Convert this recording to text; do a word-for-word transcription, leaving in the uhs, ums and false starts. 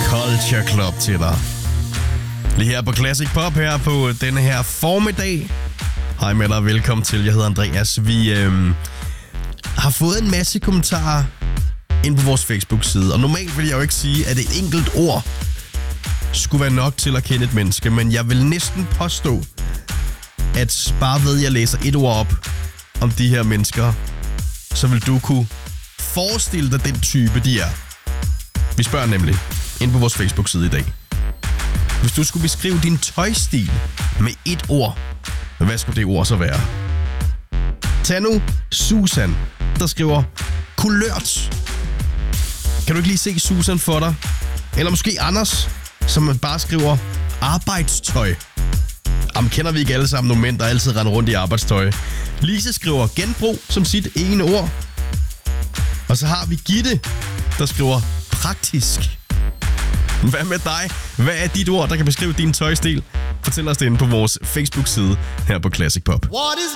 Culture Club til dig. Lige her på Classic Pop her på denne her formiddag. Hej med dig og velkommen til. Jeg hedder Andreas. Vi øhm, har fået en masse kommentarer ind på vores Facebook-side. Og normalt vil jeg jo ikke sige, at et enkelt ord skulle være nok til at kende et menneske. Men jeg vil næsten påstå, at bare ved jeg læser et ord op om de her mennesker, så vil du kunne forestille dig den type, de er. Vi spørger nemlig ind på vores Facebook-side i dag. Hvis du skulle beskrive din tøjstil med et ord, hvad skulle det ord så være? Tag nu Susan, der skriver kulørt. Kan du ikke lige se Susan for dig? Eller måske Anders, som bare skriver arbejdstøj. Jamen, kender vi ikke alle sammen nogle mænd, der altid render rundt i arbejdstøj? Lise skriver genbrug som sit ene ord. Og så har vi Gitte, der skriver praktisk. Hvad med dig? Hvad er dit ord, der kan beskrive din tøjstil? Fortæl os det inde på vores Facebook-side her på Classic Pop. What is